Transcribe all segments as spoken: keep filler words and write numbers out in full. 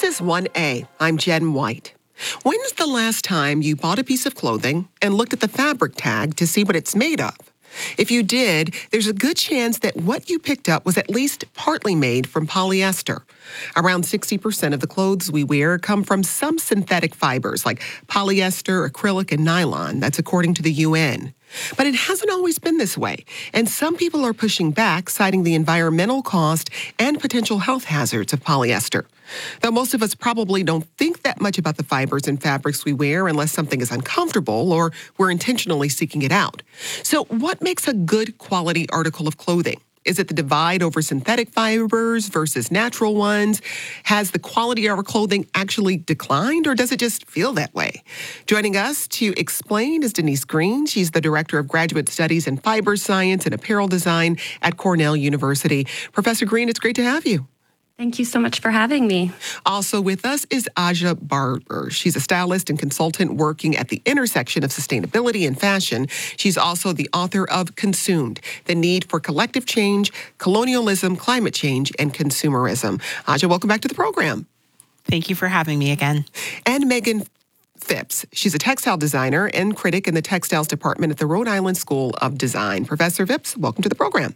is one A. I'm Jen White. When's the last time you bought a piece of clothing and looked at the fabric tag to see what it's made of? If you did, there's a good chance that what you picked up was at least partly made from polyester. Around sixty percent of the clothes we wear come from some synthetic fibers like polyester, acrylic, and nylon. That's according to the U N. But it hasn't always been this way, and some people are pushing back, citing the environmental cost and potential health hazards of polyester. Though most of us probably don't think that much about the fibers and fabrics we wear unless something is uncomfortable or we're intentionally seeking it out. So what makes a good quality article of clothing? Is it the divide over synthetic fibers versus natural ones? Has the quality of our clothing actually declined, or does it just feel that way? Joining us to explain is Denise Green. She's the Director of Graduate Studies in Fiber Science and Apparel Design at Cornell University. Professor Green, it's great to have you. Thank you so much for having me. Also with us is Aja Barber. She's a stylist and consultant working at the intersection of sustainability and fashion. She's also the author of Consumed: The Need for Collective Change, Colonialism, Climate Change, and Consumerism. Aja, welcome back to the program. Thank you for having me again. And Megan Phipps. She's a textile designer and critic in the textiles department at the Rhode Island School of Design. Professor Phipps, welcome to the program.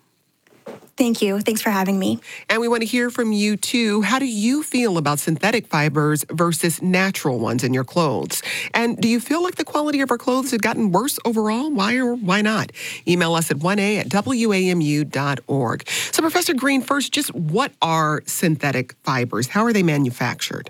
Thank you. Thanks for having me. And we want to hear from you, too. How do you feel about synthetic fibers versus natural ones in your clothes? And do you feel like the quality of our clothes have gotten worse overall? Why or why not? Email us at one a at w a m u dot org. So, Professor Green, first, just what are synthetic fibers? How are they manufactured?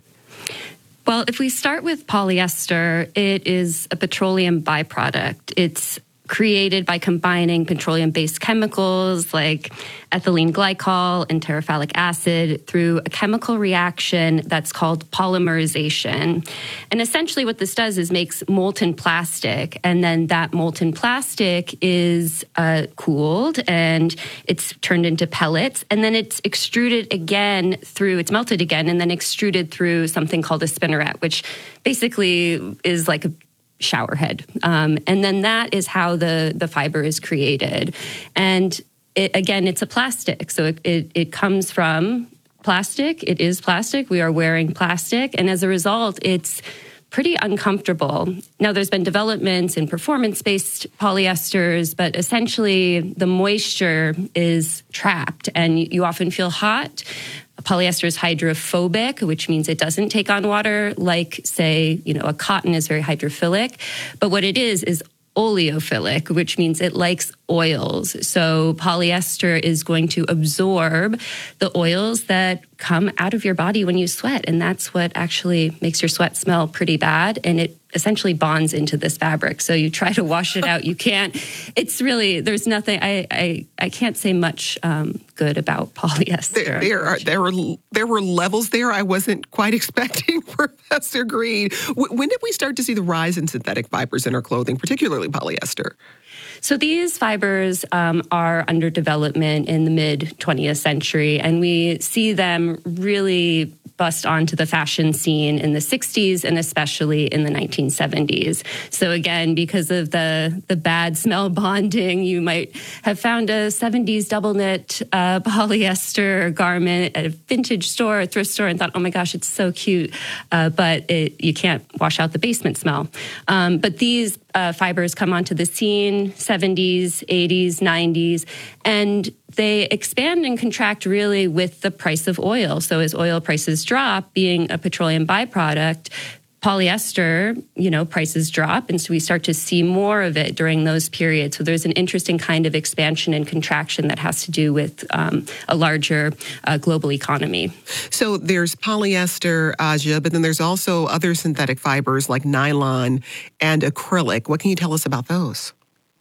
Well, if we start with polyester, it is a petroleum byproduct. It's created by combining petroleum-based chemicals like ethylene glycol and terephthalic acid through a chemical reaction that's called polymerization. And essentially what this does is makes molten plastic, and then that molten plastic is uh, cooled and it's turned into pellets, and then it's extruded again through, it's melted again, and then extruded through something called a spinneret, which basically is like a shower head. Um, and then that is how the, the fiber is created. And it, again, it's a plastic. So it, it, it comes from plastic. It is plastic. We are wearing plastic. And as a result, it's pretty uncomfortable. Now, there's been developments in performance-based polyesters, but essentially the moisture is trapped and you, you often feel hot. Polyester is hydrophobic, which means it doesn't take on water like, say, you know, a cotton is very hydrophilic. But what it is is oleophilic, which means it likes oils. So polyester is going to absorb the oils that come out of your body when you sweat. And that's what actually makes your sweat smell pretty bad. And it essentially bonds into this fabric. So you try to wash it out, you can't. It's really, there's nothing, I I, I can't say much um, good about polyester. There, there, are, there, were, there were levels there I wasn't quite expecting, Professor Green. W- when did we start to see the rise in synthetic fibers in our clothing, particularly polyester? So these fibers um, are under development in the mid twentieth century, and we see them really bust onto the fashion scene in the sixties and especially in the nineteen seventies. So again, because of the, the bad smell bonding, you might have found a seventies double knit uh, polyester garment at a vintage store, a thrift store, and thought, oh my gosh, it's so cute, uh, but it, you can't wash out the basement smell. Um, but these uh, fibers come onto the scene seventies, eighties, nineties, and they expand and contract really with the price of oil. So as oil prices drop, being a petroleum byproduct, polyester, you know, prices drop. And so we start to see more of it during those periods. So there's an interesting kind of expansion and contraction that has to do with um, a larger uh, global economy. So there's polyester, Aja, but then there's also other synthetic fibers like nylon and acrylic. What can you tell us about those?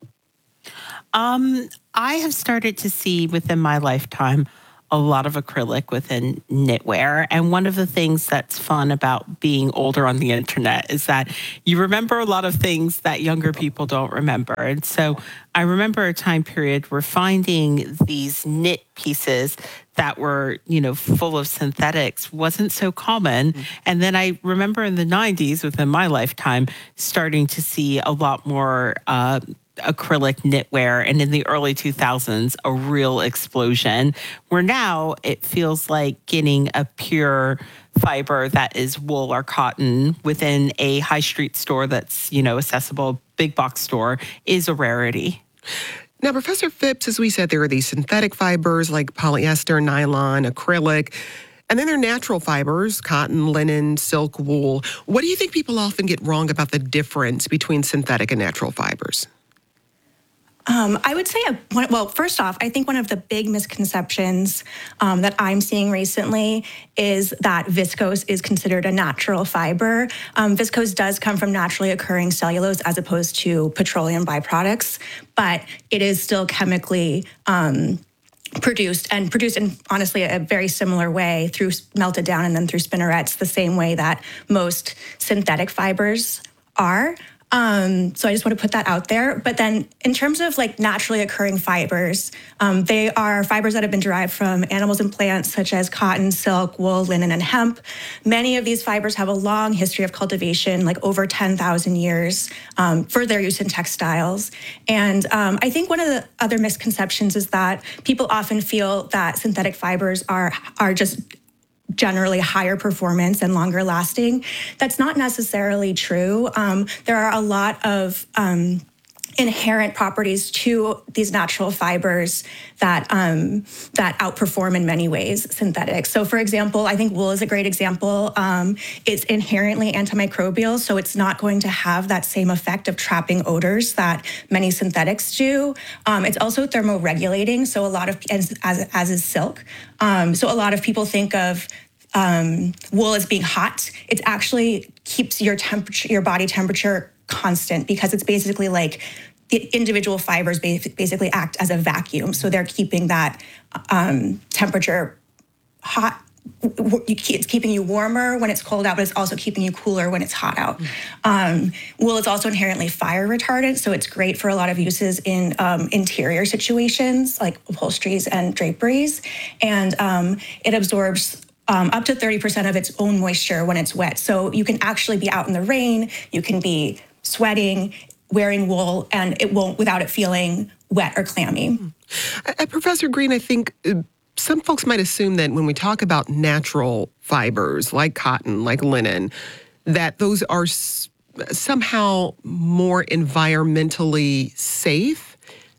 Um, I have started to see within my lifetime a lot of acrylic within knitwear. And one of the things that's fun about being older on the internet is that you remember a lot of things that younger people don't remember. And so I remember a time period where finding these knit pieces that were, you know, full of synthetics wasn't so common. Mm-hmm. And then I remember in the nineties, within my lifetime, starting to see a lot more uh, acrylic knitwear, and in the early two thousands, a real explosion, where now it feels like getting a pure fiber that is wool or cotton within a high street store that's, you know, accessible, big box store is a rarity. Now, Professor Phipps, as we said, there are these synthetic fibers like polyester, nylon, acrylic, and then there are natural fibers, cotton, linen, silk, wool. What do you think people often get wrong about the difference between synthetic and natural fibers? Um, I would say, a, well, first off, I think one of the big misconceptions um, that I'm seeing recently is that viscose is considered a natural fiber. Um, viscose does come from naturally occurring cellulose as opposed to petroleum byproducts, but it is still chemically um, produced and produced in, honestly, a very similar way through melted down and then through spinnerets, the same way that most synthetic fibers are. Um, so I just want to put that out there. But then in terms of like naturally occurring fibers, um, they are fibers that have been derived from animals and plants such as cotton, silk, wool, linen, and hemp. Many of these fibers have a long history of cultivation, like over ten thousand years, um, for their use in textiles. And um, I think one of the other misconceptions is that people often feel that synthetic fibers are are just generally higher performance and longer lasting. That's not necessarily true. Um, there are a lot of um, inherent properties to these natural fibers that um, that outperform in many ways synthetics. So for example, I think wool is a great example. Um, it's inherently antimicrobial, so it's not going to have that same effect of trapping odors that many synthetics do. Um, it's also thermoregulating, so a lot of, as, as, as is silk. Um, so a lot of people think of um, wool as being hot. It actually keeps your temperature, your body temperature constant, because it's basically like the individual fibers basically act as a vacuum. So they're keeping that um, temperature hot. It's keeping you warmer when it's cold out, but it's also keeping you cooler when it's hot out. Um, wool is also inherently fire retardant, so it's great for a lot of uses in um, interior situations like upholsteries and draperies. And um, it absorbs Um, up to thirty percent of its own moisture when it's wet. So you can actually be out in the rain, you can be sweating, wearing wool, and it won't, without it feeling wet or clammy. Uh, Professor Green, I think uh, some folks might assume that when we talk about natural fibers like cotton, like linen, that those are s- somehow more environmentally safe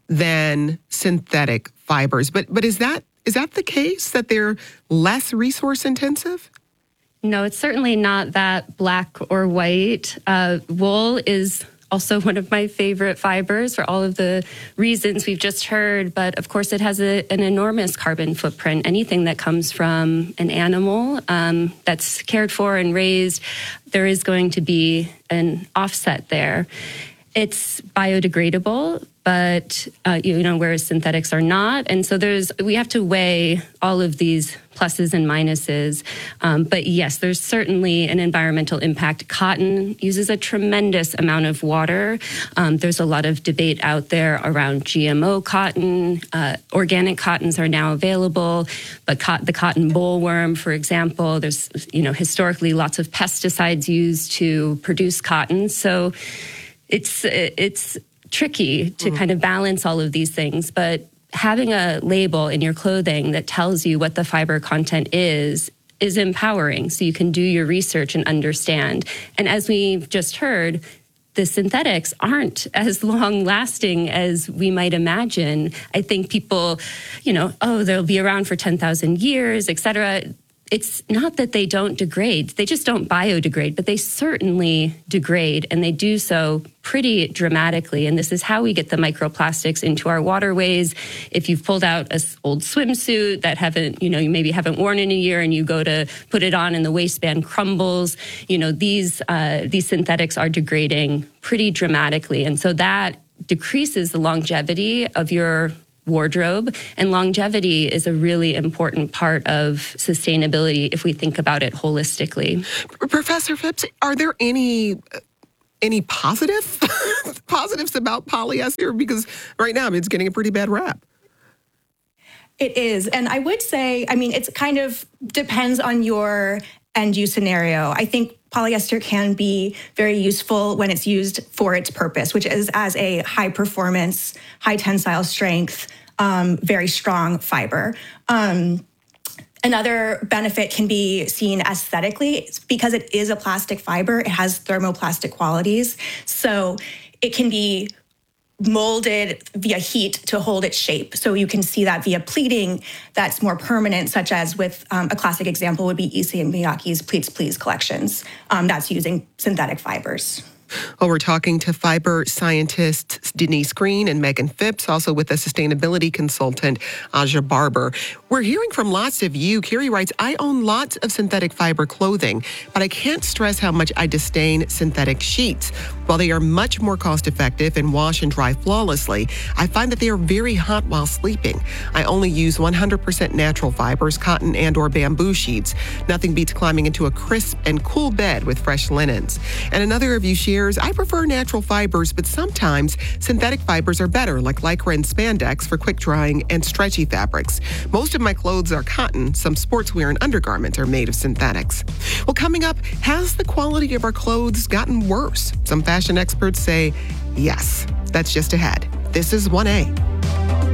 than synthetic fibers. But but is that Is that the case, that they're less resource intensive? No, it's certainly not that black or white. Uh, wool is also one of my favorite fibers for all of the reasons we've just heard. But of course, it has a, an enormous carbon footprint. Anything that comes from an animal um, that's cared for and raised, there is going to be an offset there. It's biodegradable, but uh, you know, whereas synthetics are not, and so there's we have to weigh all of these pluses and minuses. Um, but yes, there's certainly an environmental impact. Cotton uses a tremendous amount of water. Um, there's a lot of debate out there around G M O cotton. Uh, organic cottons are now available, but cot- the cotton bollworm, for example, there's you know historically lots of pesticides used to produce cotton. So it's it's tricky to mm. kind of balance all of these things, but having a label in your clothing that tells you what the fiber content is is empowering, so you can do your research and understand. And as we've just heard, the synthetics aren't as long lasting as we might imagine. I think people, you know, oh, they'll be around for ten thousand years, et cetera. It's not that they don't degrade, they just don't biodegrade, but they certainly degrade, and they do so pretty dramatically. And this is how we get the microplastics into our waterways. If you've pulled out an old swimsuit that haven't, you know, you maybe haven't worn in a year, and you go to put it on and the waistband crumbles, you know, these uh, these synthetics are degrading pretty dramatically. And so that decreases the longevity of your wardrobe, and longevity is a really important part of sustainability if we think about it holistically. Professor Phipps, are there any any positive positives about polyester? Because right now it's getting a pretty bad rap. It is, and I would say, I mean, it's kind of depends on your end use scenario. I think polyester can be very useful when it's used for its purpose, which is as a high performance, high tensile strength, um, very strong fiber. Um, Another benefit can be seen aesthetically. Because it is a plastic fiber, it has thermoplastic qualities. So it can be molded via heat to hold its shape. So you can see that via pleating that's more permanent, such as with um, a classic example would be Issey Miyake's Pleats Please collections. Um, that's using synthetic fibers. Well, we're talking to fiber scientists Denise Green and Megan Phipps, also with a sustainability consultant, Aja Barber. We're hearing from lots of you. Carrie writes, I own lots of synthetic fiber clothing, but I can't stress how much I disdain synthetic sheets. While they are much more cost-effective and wash and dry flawlessly, I find that they are very hot while sleeping. I only use one hundred percent natural fibers, cotton and or bamboo sheets. Nothing beats climbing into a crisp and cool bed with fresh linens. And another of you shares, I prefer natural fibers, but sometimes synthetic fibers are better, like lycra and spandex for quick drying and stretchy fabrics. Most of my clothes are cotton. Some sportswear and undergarments are made of synthetics. Well, coming up, has the quality of our clothes gotten worse? Some fashion experts say yes. That's just ahead. This is one A.